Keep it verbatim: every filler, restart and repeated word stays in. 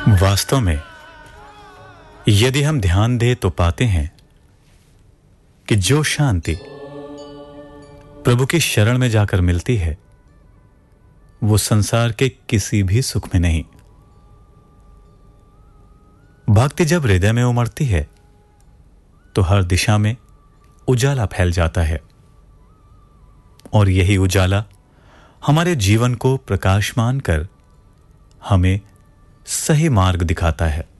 वास्तव में यदि हम ध्यान दें तो पाते हैं कि जो शांति प्रभु की शरण में जाकर मिलती है वो संसार के किसी भी सुख में नहीं। भक्ति जब हृदय में उमड़ती है तो हर दिशा में उजाला फैल जाता है और यही उजाला हमारे जीवन को प्रकाशमान कर हमें सही मार्ग दिखाता है।